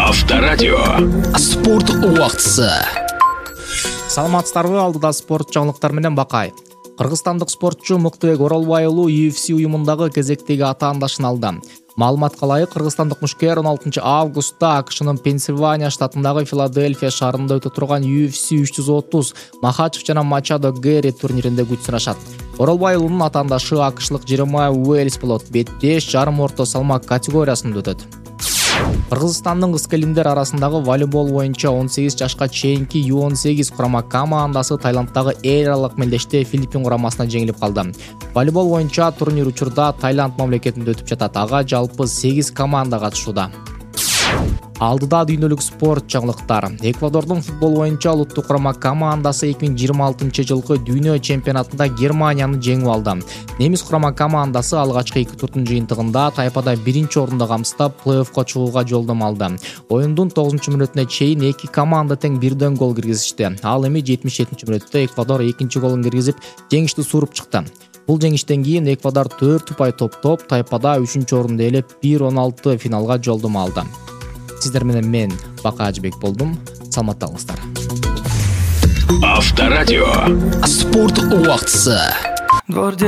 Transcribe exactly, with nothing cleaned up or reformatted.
Авторадио. Спорт убактысы. Саламатсыздарбы, алдыда спорт жаңылыктар менен Бакай. Кыргызстандык спортчу Муктубек Оролбай уулу ю эф си уюмундагы кезектеги атаандашын алды. Маалыматка ылайык, кыргызстандык мушкер он алтынчы августта АКШнын Пенсильвания штатындагы Филадельфия шаарында өтө турган ю эф си үч жүз отуз Махачев жана Мачадо Гэри турниринде күч сынашат. Оролбай уулунун атаандашы акшлык Жеремай Уэльс болот. беш жарым орто салмак категориясында өтөт. Кыргызстандын кыз келиндер арасындагы волейбол боюнча он сегиз жашка чейинки ю он сегиз курама командасы Таиланддагы эл аралык мелдеште Филиппин курамасына жеңилип калды. Волейбол боюнча турнир учурда Таиланд мамлекетинде өтүп жатат. Ага жалпы сегиз команда катышууда. Алдыда дүйнөлүк спорт жаңылыктар. Эквадордун футбол боюнча улуттук курама командасы эки миң жыйырма алтынчы жылкы дүйнө чемпионатында Германияны жеңип алды. Немис курама командасы алгачкы эки турдун жыйынтыгында тайпада биринчи орунду камсыздап, плей-оффко чыгууга жолдомо алды. Оюндун тогузунчу мүнөтүнө чейин эки команда тең бирден гол киргизишти. Ал эми жетимиш жетинчи мүнөттө Эквадор экинчи голун киргизип, жеңишти сууруп чыкты. Бул жеңиштен кийин Эквадор төрт упай топтоп, тайпада үчүнчү орунду ээлеп, бир он алты финалга жолдомо алды. Сиздер менен мен Бакай Ажыбек болдум. Саламатта болуңуздар. Авторадио. Спорт убактысы.